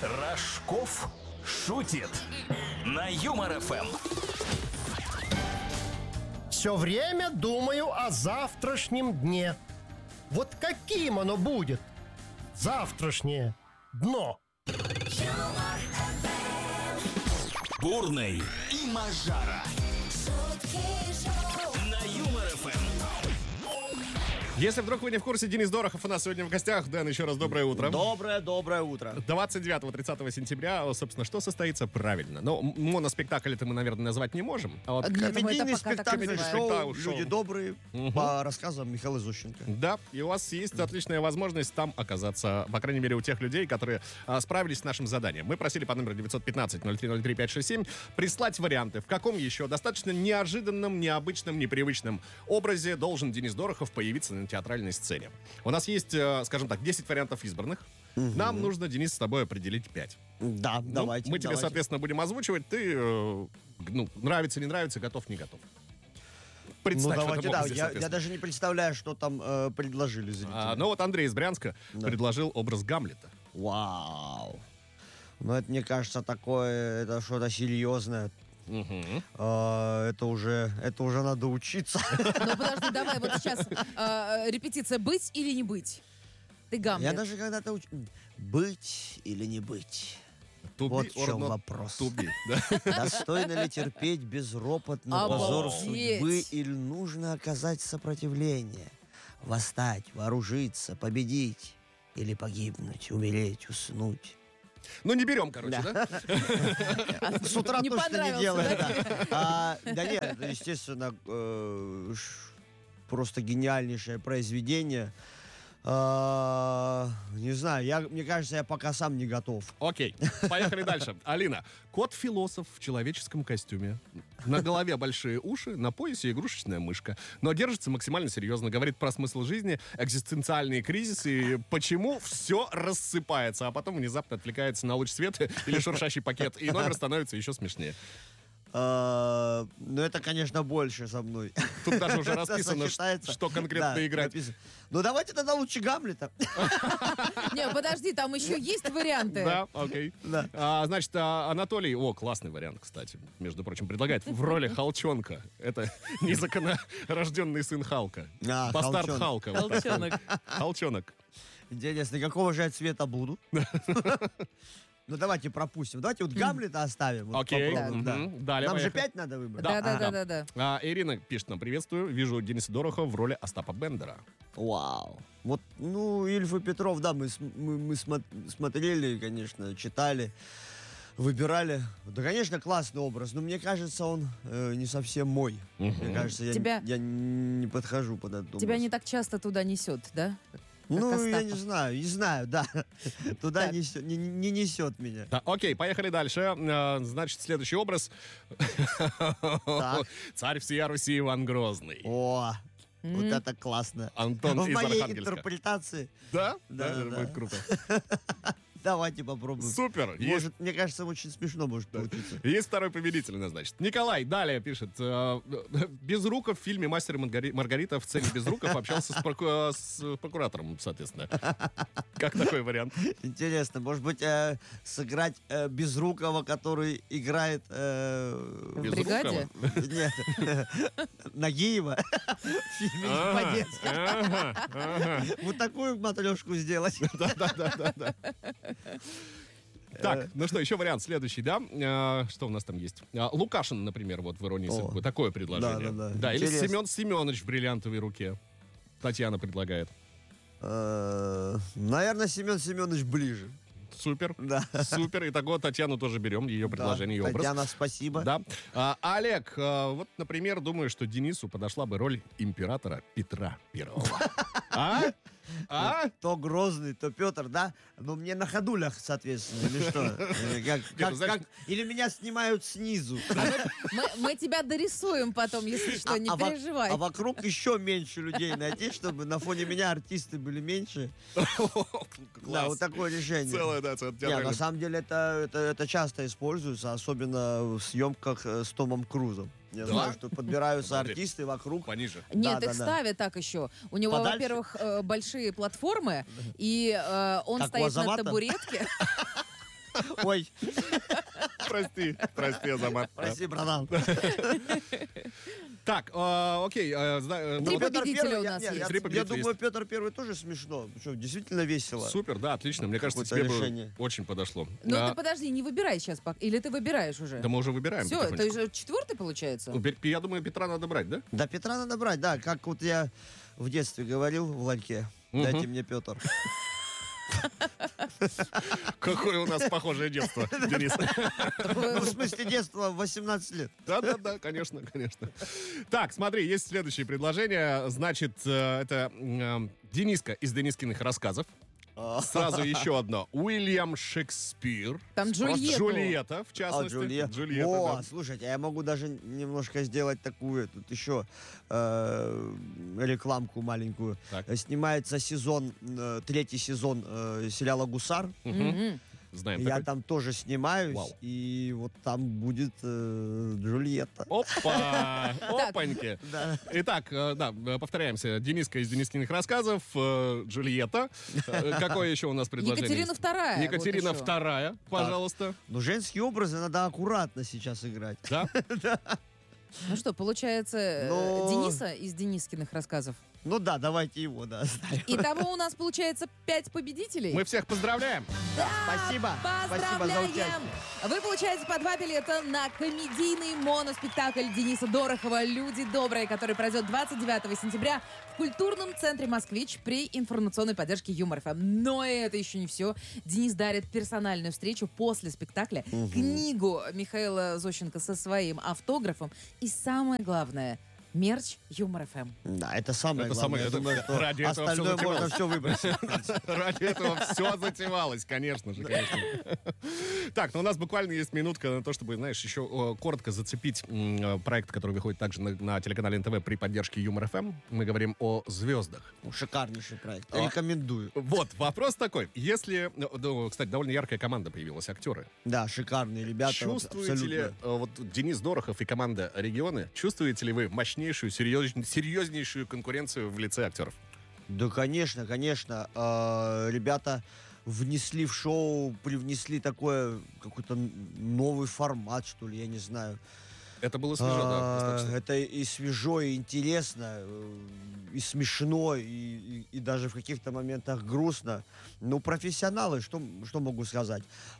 Рожков шутит на Юмор ФМ. Все время думаю о завтрашнем дне. Вот каким оно будет? Завтрашнее дно. Бурный и Мажара на Юмор ФМ. Если вдруг вы не в курсе, Денис Дорохов у нас сегодня в гостях. Дэн, еще раз доброе утро. Доброе утро. 29-30 сентября, собственно, что состоится правильно? Ну, моноспектакль-то мы, наверное, назвать не можем. А вот Комедийный спектакль, шоу. «Люди добрые», по рассказам Михаила Зощенко. Да, и у вас есть отличная возможность там оказаться, по крайней мере, у тех людей, которые справились с нашим заданием. Мы просили по номеру 915-0303-567 прислать варианты, в каком еще достаточно неожиданном, необычном, непривычном образе должен Денис Дорохов появиться на театральной сцене. У нас есть, скажем так, 10 вариантов избранных. Нам нужно, Денис, с тобой определить 5. Да, Ну, давайте. мы тебе, соответственно, будем озвучивать. Ты, нравится, не нравится, готов, не готов. Представь, давайте, в этом образе, я даже не представляю, что там предложили зрители. Ну вот Андрей из Брянска предложил образ Гамлета. Вау. Ну, это, мне кажется, такое, это что-то серьезное. Это уже надо учиться. Ну, подожди, давай вот сейчас репетиция «Быть или не быть». Ты Гамлет. Я даже когда-то быть или не быть. Вот в чем вопрос. Достойно ли терпеть безропотно позор судьбы или нужно оказать сопротивление? Восстать, вооружиться, победить или погибнуть, умереть, уснуть? Ну, не берем, короче, да? С утра Не точно не понравился, делаем. Да нет, это, естественно, просто гениальнейшее произведение. Не знаю, мне кажется, я пока сам не готов. Окей, поехали дальше. Алина. Кот-философ в человеческом костюме. На голове большие уши, на поясе игрушечная мышка. Но держится максимально серьезно. Говорит про смысл жизни, экзистенциальные кризисы и почему все рассыпается. А потом внезапно отвлекается на луч света или шуршащий пакет. И номер становится еще смешнее. Ну, это, конечно, больше со мной. Тут даже уже расписано, что конкретно играть. Ну, давайте тогда лучше Гамлета. Не, подожди, там еще есть варианты. Да, окей. Значит, Анатолий, классный вариант, кстати, между прочим, предлагает в роли Халчонка. Это незаконнорожденный сын Халка. Бастард Халка. Халчонок. Интересно, какого же я цвета буду? Ну, давайте пропустим. Давайте вот Гамлета оставим. Окей. Далее. Нам же 5 надо выбрать. Да. Ирина пишет нам: приветствую, вижу Дениса Дорохова в роли Остапа Бендера. Вау. Вот, Ильф и Петров, да, мы смотрели, конечно, читали, выбирали. Да, конечно, классный образ, но мне кажется, он не совсем мой. Мне кажется, я не подхожу под этот образ. Тебя не так часто туда несет, да? Я не знаю, да. Туда не несет меня. Да, окей, поехали дальше. Значит, следующий образ. Царь всея Руси Иван Грозный. О, вот это классно. Антон из Архангельска. В моей Архангельска. интерпретации. Да? Да. Это будет круто. Давайте попробуем. Супер. Мне кажется, очень смешно может получиться. Есть второй победитель, значит. Николай далее пишет. Безруков в фильме «Мастер и Маргарита» в сцене Безруков общался с прокуратором, соответственно. Как такой вариант? Интересно, может быть, сыграть Безрукова, который играет... В «Бригаде»? Нет, Нагиева в фильме «По-детски». Вот такую матрешку сделать. Да. Так, ну что, еще вариант следующий, да? Что у нас там есть? Лукашин, например, вот в «Иронии судьбы». Такое предложение. Да, или Семен Семенович в «Бриллиантовой руке». Татьяна предлагает. Наверное, Семен Семенович ближе. Супер. Да. Супер. Итого Татьяну тоже берем, ее предложение, ее образ. Татьяна, спасибо. Да. Олег, вот, например, думаю, что Денису подошла бы роль императора Петра Первого. То Грозный, то Петр, да? Но мне на ходулях, соответственно, или что? Или меня снимают снизу. Мы тебя дорисуем потом, если что, не переживай. А вокруг еще меньше людей найти, чтобы на фоне меня артисты были меньше. Да, вот такое решение. Целое, да, на самом деле это часто используется, особенно в съемках с Томом Крузом. Я знаю, что подбираются артисты вокруг. Пониже. Нет, их ставят так еще. У него, во-первых, большие платформы, и он стоит на табуретке. Ой. Прости, Азамат. Прости, братан. Так, окей. Три победителя у нас есть. Я думаю, Петр Первый тоже смешно. Что, действительно весело. Супер, да, отлично. Мне кажется, тебе бы очень подошло. Ну ты подожди, не выбирай сейчас. Или ты выбираешь уже? Да мы уже выбираем. Все, это уже 4-й получается? Я думаю, Петра надо брать, да? Да, Петра надо брать, да. Как вот я в детстве говорил в ларьке. Дайте мне Петр. Какое у нас похожее детство, Денис. Ну, в смысле детства 18 лет. Да, конечно. Так, смотри, есть следующее предложение. Значит, это Дениска из Денискиных рассказов. Сразу еще одно. Уильям Шекспир. Там Джульетта, в частности. Джульетта. О, слушайте, я могу даже немножко сделать такую, тут еще рекламку маленькую. Так. Снимается третий сезон сериала «Гусар». Знаем Я такой. там тоже снимаюсь, Вау. и вот там будет Джульетта. Опа! Опаньки! Да. Итак, повторяемся. Дениска из Денискиных рассказов, Джульетта. Какое еще у нас предложение? Екатерина II. Екатерина вот II, пожалуйста. Но женские образы надо аккуратно сейчас играть. Да? Ну что, получается, Дениса из Денискиных рассказов? Ну да, давайте его, да, оставим. Итого у нас получается 5 победителей. Мы всех поздравляем. Да, Спасибо. Спасибо за участие. Вы получаете по 2 билета на комедийный моноспектакль Дениса Дорохова «Люди добрые», который пройдет 29 сентября в культурном центре «Москвич» при информационной поддержке Юмор ФМ. Но это еще не все. Денис дарит персональную встречу после спектакля, книгу Михаила Зощенко со своим автографом и самое главное — мерч Юмор ФМ. Да, это самое главное. Я думаю, что ради этого остальное можно все выбросить. Ради этого все затевалось, конечно же. Так, ну у нас буквально есть минутка на то, чтобы, знаешь, еще коротко зацепить проект, который выходит также на телеканале НТВ при поддержке Юмор ФМ. Мы говорим о звездах. Шикарнейший проект. Рекомендую. Вот, вопрос такой. Если, кстати, довольно яркая команда появилась, актеры. Да, шикарные ребята. Чувствуете ли, вот Денис Дорохов и команда «Регионы», чувствуете ли вы мощнейшую, серьезнейшую конкуренцию в лице актеров? Да, конечно. Ребята внесли в шоу, привнесли такой какой-то новый формат, что ли, я не знаю. Это было свежо, да, достаточно. Это и свежо, и интересно, и смешно, и даже в каких-то моментах грустно. Ну, профессионалы, что могу сказать.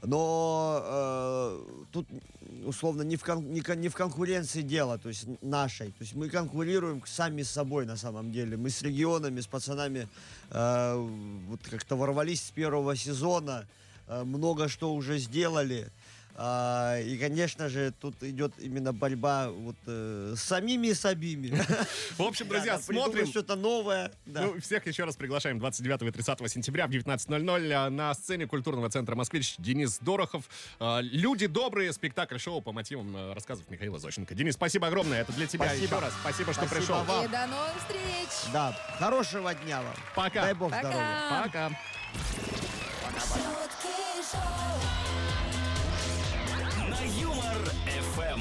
Но тут, условно, не в конкуренции дело, то есть нашей. То есть мы конкурируем сами с собой на самом деле. Мы с регионами, с пацанами вот как-то ворвались с первого сезона, много что уже сделали. И, конечно же, тут идет именно борьба вот с самими собими. В общем, друзья, смотрим. Что-то новое. Ну, всех еще раз приглашаем 29 и 30 сентября в 19:00 на сцене культурного центра «Москвич» Денис Дорохов. «Люди добрые», спектакль-шоу по мотивам рассказов Михаила Зощенко. Денис, спасибо огромное. Это для тебя еще раз. Спасибо, что пришел. И до новых встреч. Да, хорошего дня вам. Пока. Дай бог здоровья. Пока. Юмор ФМ.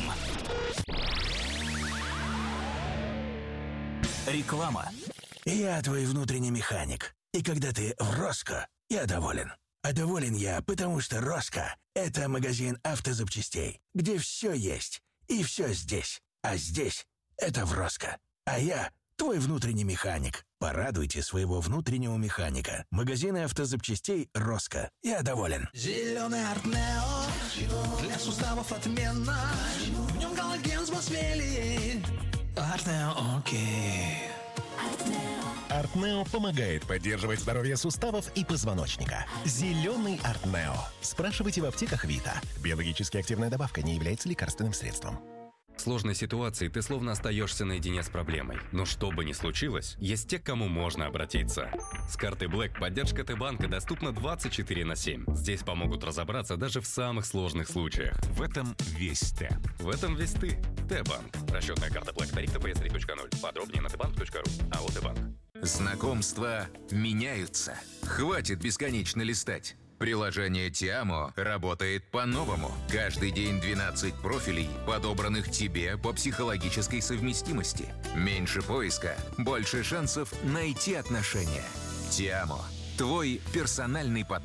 Реклама. Я твой внутренний механик. И когда ты в Роско, я доволен. А доволен я, потому что Роско — это магазин автозапчастей, где все есть. И все здесь. А здесь — это в Роско. А я твой внутренний механик. Порадуйте своего внутреннего механика. Магазины автозапчастей «Роско». Я доволен. Зеленый Артнео для суставов отменно. В нем коллаген с Мосвелли. Артнео, окей. Артнео помогает поддерживать здоровье суставов и позвоночника. Зеленый Артнео. Спрашивайте в аптеках Вита. Биологически активная добавка не является лекарственным средством. В сложной ситуации ты словно остаешься наедине с проблемой. Но что бы ни случилось, есть те, к кому можно обратиться. С картой Black поддержка Т-банка доступна 24/7. Здесь помогут разобраться даже в самых сложных случаях. В этом весь Т. В этом весь ты. Т-банк. Расчетная карта Black. Тариф ТПС 3.0. Подробнее на tbank.ru. АО Т-банк. Знакомства меняются. Хватит бесконечно листать. Приложение Тиамо работает по-новому. Каждый день 12 профилей, подобранных тебе по психологической совместимости. Меньше поиска, больше шансов найти отношения. Тиамо. Твой персональный подбор.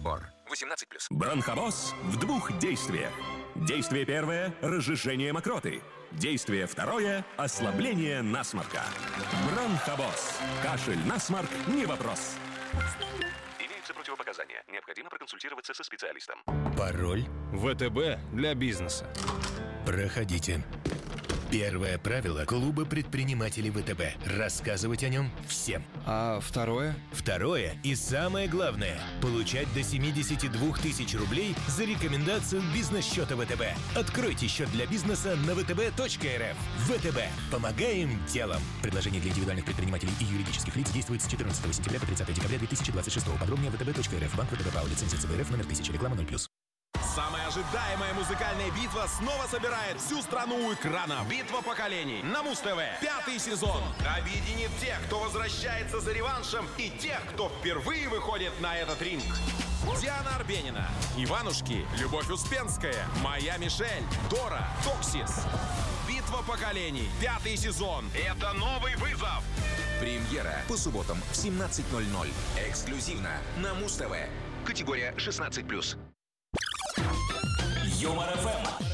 18+. Бронхобоз в 2 действиях. Действие первое – разжижение мокроты. Действие второе – ослабление насморка. Бронхобоз. Кашель, насморк – не вопрос. Имеются противопоказания. Необходимо проконсультироваться со специалистом. Пароль ВТБ для бизнеса. Проходите. Первое правило клуба предпринимателей ВТБ – рассказывать о нем всем. А второе? Второе и самое главное – получать до 72 тысяч рублей за рекомендацию бизнес-счета ВТБ. Откройте счет для бизнеса на vtb.rf. ВТБ. Помогаем делом. Предложение для индивидуальных предпринимателей и юридических лиц действует с 14 сентября по 30 декабря 2026. Подробнее vtb.rf. Банк ВТБ ПАО. Лицензия ЦБРФ номер 1000. Реклама 0+. Самая ожидаемая музыкальная битва снова собирает всю страну у экрана. Битва поколений на Муз-ТВ. 5-й сезон объединит тех, кто возвращается за реваншем, и тех, кто впервые выходит на этот ринг. Диана Арбенина, Иванушки, Любовь Успенская, Моя Мишель, Дора, Токсис. Битва поколений. 5-й сезон. Это новый вызов. Премьера по субботам в 17:00. Эксклюзивно на Муз-ТВ. Категория 16+. Юмор ФМ.